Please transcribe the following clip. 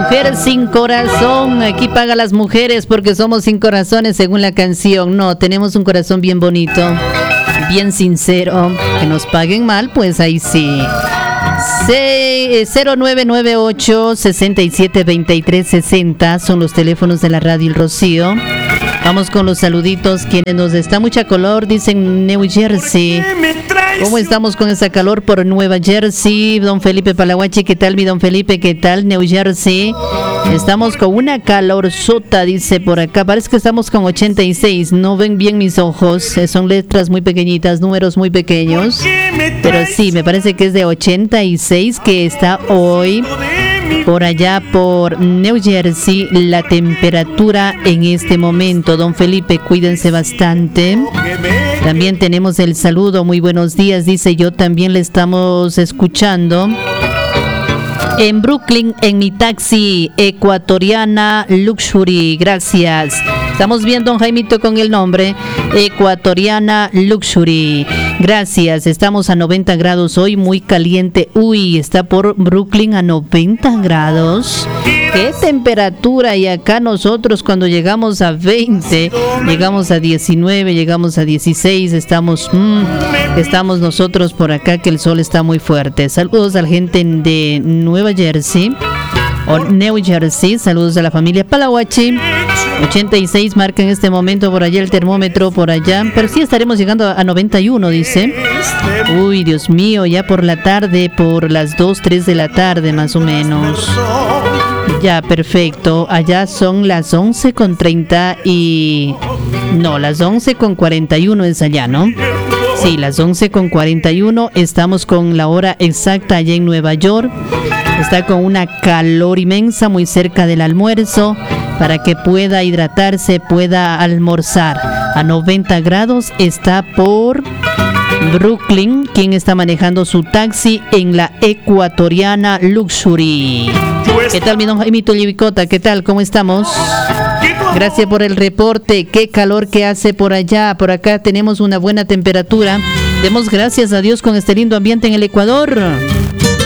Mujer sin corazón. Aquí paga las mujeres porque somos sin corazones según la canción. No, tenemos un corazón bien bonito, bien sincero. Que nos paguen mal, pues ahí sí. 0998 672360 son los teléfonos de la radio El Rocío. Vamos con los saluditos. Quienes nos está mucha calor, dicen New Jersey. ¿Cómo estamos con esa calor por Nueva Jersey? Don Felipe Palahuachi, ¿qué tal mi don Felipe? ¿Qué tal New Jersey? Estamos con una calorzota, dice por acá. Parece que estamos con 86. No ven bien mis ojos. Son letras muy pequeñitas, números muy pequeños. Pero sí, me parece que es de 86 que está hoy. Por allá por New Jersey, la temperatura en este momento. Don Felipe, cuídense bastante. También tenemos el saludo. Muy buenos días, dice, yo también le estamos escuchando. En Brooklyn, en mi taxi, Ecuatoriana Luxury. Gracias. Estamos bien, don Jaimito, con el nombre Ecuatoriana Luxury. Gracias. Estamos a 90 grados hoy, muy caliente. Uy, está por Brooklyn a 90 grados. ¿Qué temperatura? Y acá nosotros cuando llegamos a 20, llegamos a 19, llegamos a 16. Estamos nosotros por acá que el sol está muy fuerte. Saludos a la gente de Nueva Jersey o New Jersey. Saludos a la familia Palahuachi. 86 marca en este momento por allá el termómetro por allá, pero sí estaremos llegando a 91, dice. Uy, Dios mío, ya por la tarde, por las 2, 3 de la tarde más o menos. Ya, perfecto. Allá son las 11:30 y... No, las 11:41 es allá, ¿no? Sí, las 11:41. Estamos con la hora exacta allá en Nueva York. Está con una calor inmensa muy cerca del almuerzo para que pueda hidratarse, pueda almorzar. A 90 grados está por Brooklyn. ¿Quién está manejando su taxi en la Ecuatoriana Luxury? ¿Qué tal mi don Jaimito Llevicota? ¿Qué tal? ¿Cómo estamos? Gracias por el reporte. Qué calor que hace por allá. Por acá tenemos una buena temperatura. Demos gracias a Dios con este lindo ambiente en el Ecuador.